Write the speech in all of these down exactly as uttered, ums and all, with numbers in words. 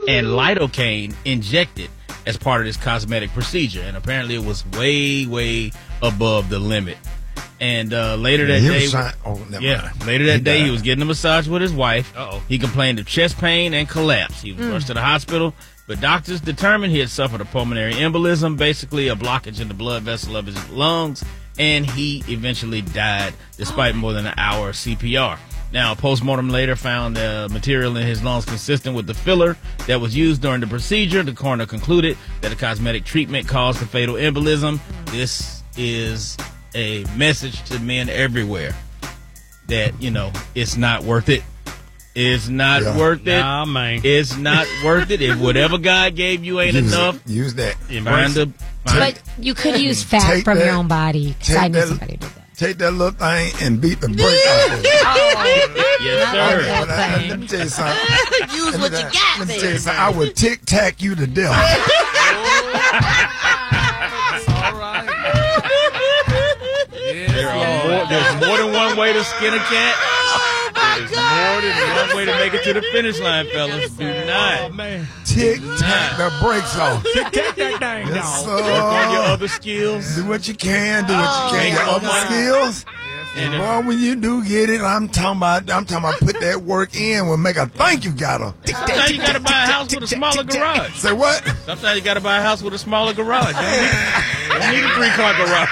and lidocaine injected as part of this cosmetic procedure. And apparently it was way, way above the limit. And uh, later that he day, was trying, oh, never yeah, mind. later that He day, died. he was getting a massage with his wife. Uh-oh. He complained of chest pain and collapse. He was Mm. rushed to the hospital, but doctors determined he had suffered a pulmonary embolism, basically a blockage in the blood vessel of his lungs, and he eventually died despite more than an hour of C P R. Now, a postmortem later found uh, material in his lungs consistent with the filler that was used during the procedure. The coroner concluded that a cosmetic treatment caused the fatal embolism. This is a message to men everywhere that, you know, it's not worth it. It's not Yeah. worth it. Nah, man. It's not worth it. If whatever God gave you ain't use enough, it. Use that. find the, find But you could use fat Take from that- your own body. 'Cause take I knew that- somebody did that. Take that little thing and beat the brakes off of it. yes, Not sir. like But that I- thing. let me tell you something. Use what you got, Let me tell baby. you something. I would tic tac you to death. There are more, there's more than one way to skin a cat. Oh my There's God. more than one way to make it to the finish line, fellas. Do Oh, not man. Tic tac the brakes off. Take that dang Yes, dog. work on your sir. other skills. Do what you can. Do what you can. Your Oh, other my. skills. And if- Boy, when you do get it, I'm talking about. I'm talking about put that work in. Will make a thank you got her. Sometimes you gotta buy a house with a smaller garage. Say what? Sometimes you gotta buy a house with a smaller garage. You don't need, you don't need a three car garage.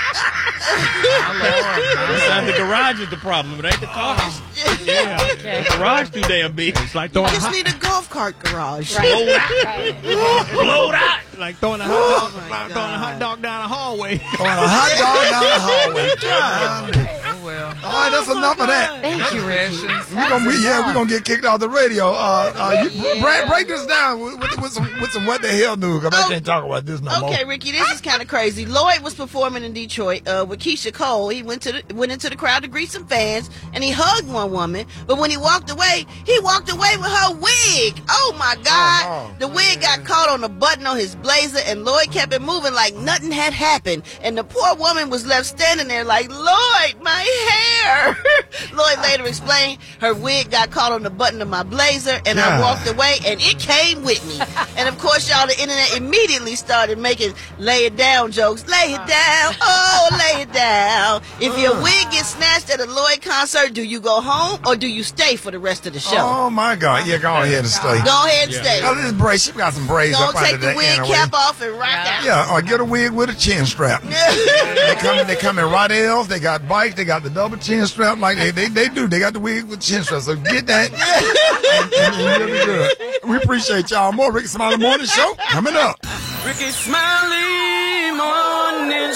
Sometimes the garage is the problem. It ain't the cars. Yeah. The garage too damn big. It's like throwing a Just hot, need a golf cart garage. Blow out. Blow out. like throwing a hot dog, my like throwing a hot dog down a hallway. On a hot dog down the hallway. God. Oh, well. All right, that's enough of that. Thank you, Ricky. Confessions. We gonna, we, yeah, we're gonna get kicked off the radio. Uh, uh, you, break, break this down with, with, with some with some what the hell news, because I can't talk about this no more. Okay, Ricky, this is kind of crazy. Lloyd was performing in Detroit uh, with Keisha Cole. He went to the, went into the crowd to greet some fans, and he hugged one woman. But when he walked away, he walked away with her wig. Oh my God! Oh, no. The wig got caught on a button on his blazer, and Lloyd kept it moving like nothing had happened. And the poor woman was left standing there like, Lloyd, my hair. Lloyd later explained her wig got caught on the button of my blazer, and I God. walked away, and it came with me. And of course, y'all, the internet immediately started making lay it down jokes. Lay it down, oh, lay it down. If your wig gets snatched at a Lloyd concert, do you go home or do you stay for the rest of the show? Oh my God! Yeah, go ahead and stay. Go ahead and stay. Oh, this braid, she got some braids Don't up under take the that wig anyway. cap off and rock out. Yeah, or get a wig with a chin strap. They come in, they come in Roddell's. They got bikes. They got the double chin strap like they they, they do. They got the wig with chin strap. So get that, and, and, and you'll be good. We appreciate y'all more. Ricky Smiley Morning Show coming up. Ricky Smiley Morning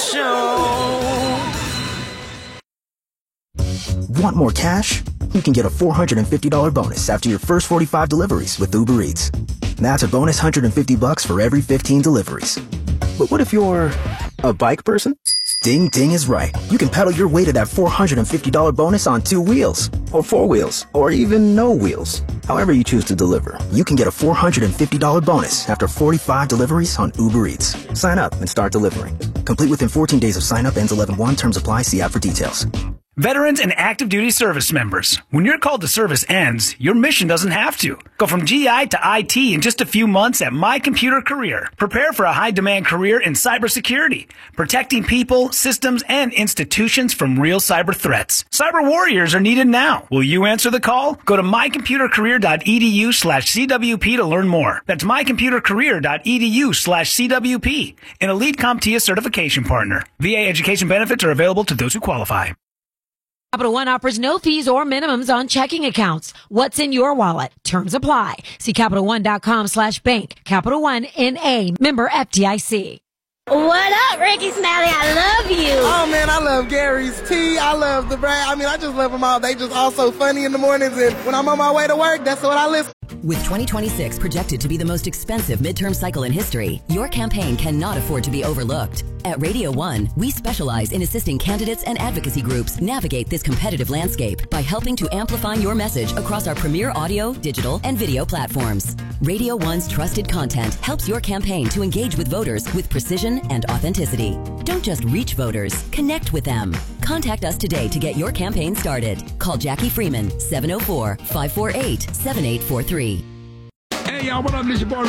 Show. Want more cash? You can get a four hundred fifty dollars bonus after your first forty-five deliveries with Uber Eats. That's a bonus one hundred fifty bucks for every fifteen deliveries. But what if you're a bike person? Ding Ding is right. You can pedal your way to that four hundred fifty dollars bonus on two wheels, or four wheels, or even no wheels. However you choose to deliver, you can get a four hundred fifty dollars bonus after forty-five deliveries on Uber Eats. Sign up and start delivering. Complete within fourteen days of sign up. Ends eleven one. Terms apply. See app for details. Veterans and active duty service members, when your call to service ends, your mission doesn't have to. Go from G I to I T in just a few months at My Computer Career. Prepare for a high-demand career in cybersecurity, protecting people, systems, and institutions from real cyber threats. Cyber warriors are needed now. Will you answer the call? Go to mycomputercareer.edu slash CWP to learn more. That's mycomputercareer.edu slash CWP, an Elite CompTIA certification partner. V A education benefits are available to those who qualify. Capital One offers no fees or minimums on checking accounts. What's in your wallet? Terms apply. See CapitalOne.com slash bank. Capital One N A. Member F D I C. What up, Ricky Smiley? I love you. Oh, man, I love Gary's tea. I love the brand. I mean, I just love them all. They just all so funny in the mornings, and when I'm on my way to work, that's what I listen. With twenty twenty-six projected to be the most expensive midterm cycle in history, your campaign cannot afford to be overlooked. At Radio One, we specialize in assisting candidates and advocacy groups navigate this competitive landscape by helping to amplify your message across our premier audio, digital, and video platforms. Radio One's trusted content helps your campaign to engage with voters with precision and authenticity. Don't just reach voters, connect with them. Contact us today to get your campaign started. Call Jackie Freeman, seven oh four, five four eight, seven eight four three. Hey, y'all, what up? This your boy